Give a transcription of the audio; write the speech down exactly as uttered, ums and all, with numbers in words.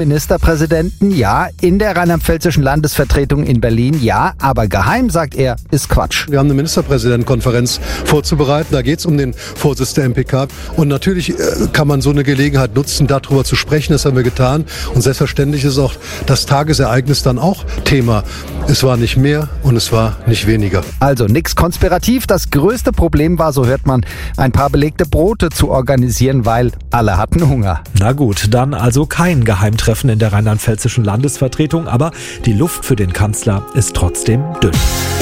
Ministerpräsidenten, ja, in der rheinland-pfälzischen Landesvertretung in Berlin, ja, aber geheim, sagt er, ist Quatsch. Wir haben eine Ministerpräsidentenkonferenz vorzubereiten, da geht es um den Vorsitz der M P K und natürlich kann man so eine Gelegenheit nutzen, darüber zu sprechen, das haben wir getan und selbstverständlich ist auch das Tagesereignis dann auch Thema. Es war nicht mehr und es war nicht weniger. Also nix konspirativ, das größte Problem war, so hört man, ein paar belegte Brote zu organisieren, weil alle hatten Hunger. Na gut, dann also kein Geheimtreffen in der rheinland-pfälzischen Landesvertretung, aber die Luft für den Kanzler ist trotzdem dünn.